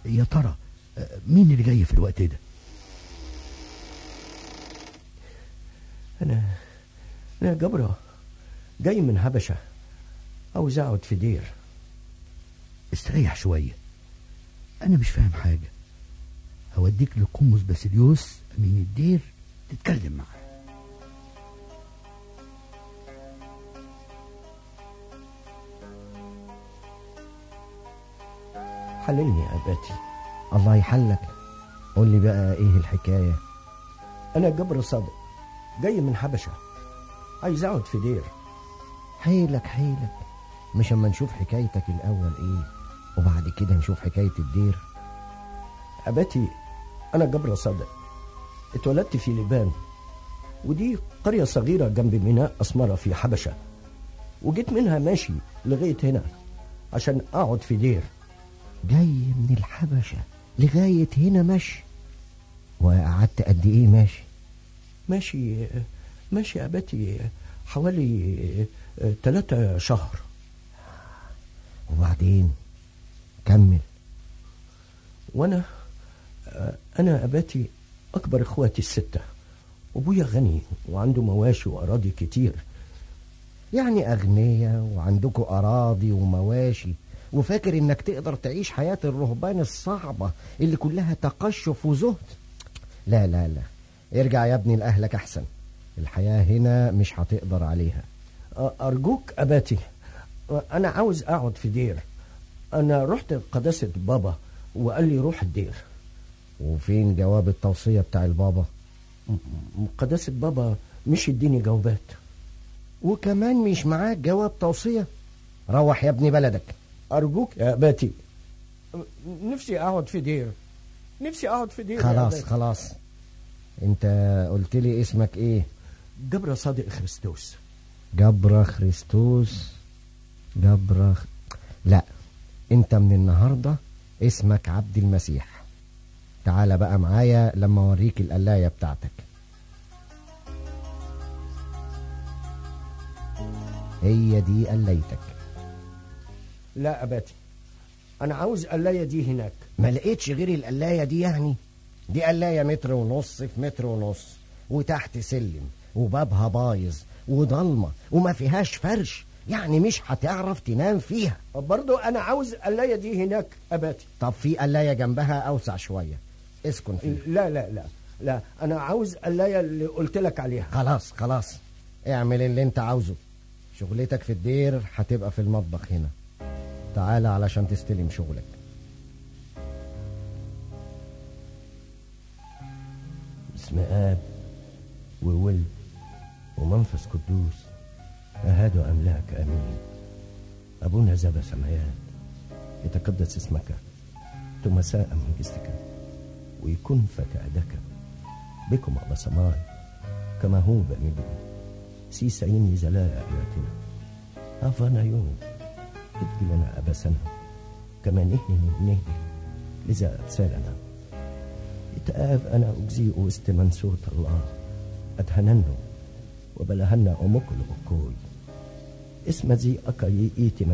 يا ترى مين اللي جاي في الوقت ده؟ أنا جبرة جاي من حبشة، عاوز أقعد في دير. استريح شوية، أنا مش فاهم حاجة. هوديك لقمص باسيليوس أمين الدير تتكلم معاه. حللني يا أباتي. الله يحلك، قول لي بقى إيه الحكاية؟ أنا جبر صادق جاي من حبشة، عايز أقعد في دير. حيلك مش اما نشوف حكايتك الأول إيه وبعد كده نشوف حكاية الدير. أباتي أنا جبر صادق، اتولدت في لبنان، ودي قرية صغيرة جنب ميناء أسمرة في حبشة، وجيت منها ماشي لغاية هنا عشان أقعد في دير. جاي من الحبشة لغاية هنا ماشي؟ وقعدت قد إيه ماشي يا أباتي حوالي 3 شهر. وبعدين كمل. أنا أباتي أكبر إخواتي 6، وأبويا غني وعنده مواشي وأراضي كتير. يعني أغنية وعندكوا أراضي ومواشي، وفاكر إنك تقدر تعيش حياة الرهبان الصعبة اللي كلها تقشف وزهد؟ لا ارجع يا ابني لأهلك أحسن، الحياة هنا مش هتقدر عليها. أرجوك أباتي، أنا عاوز أقعد في دير. أنا رحت قداسة بابا وقال لي روح الدير. وفين جواب التوصية بتاع البابا؟ قداسة بابا مش يديني جوابات. وكمان مش معاك جواب توصية؟ روح يا ابني بلدك. أرجوك يا أباتي، نفسي أقعد في دير. خلاص انت قلت لي اسمك ايه؟ جبرة صادق خريستوس. لا، انت من النهاردة اسمك عبد المسيح. تعال بقى معايا لما اوريك القلاية بتاعتك. هي دي قلايتك. لا أباتي، أنا عاوز قلاية دي هناك. ما لقيتش غير القلاية دي يعني؟ دي قلاية 1.5 متر في 1.5 متر، وتحت سلم، وبابها بايظ وضلمة وما فيهاش فرش، يعني مش هتعرف تنام فيها. برضو أنا عاوز قلاية دي هناك أباتي. طب في قلاية جنبها أوسع شوية اسكن فيها. لا أنا عاوز قلاية اللي قلت لك عليها. خلاص اعمل اللي انت عاوزه. شغلتك في الدير هتبقى في المطبخ هنا. تعال علشان تستلم شغلك. باسم آب وولد ومنفس قدوس أهاد أملاك أمين. أبونا ذا سمايات، يتقدس اسمك، تمساء من جسدك، ويكون فتعدك بكم على سماي كما هو بمدو سيسعين زلاء أبياتنا. أفانا يوم ادق لنا أبسنا كما نهدي لذا أبسالنا. اتآب أنا أجزيء استمن صوت الله أدهننه وبلهن أمكل أكوي اسم ذي أكاي إيتي